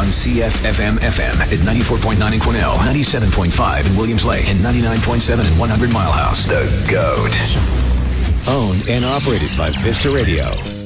on CFFM-FM at 94.9 in Quesnel, 97.5 in Williams Lake, and 99.7 in 100 Mile House. The GOAT. Owned and operated by Vista Radio.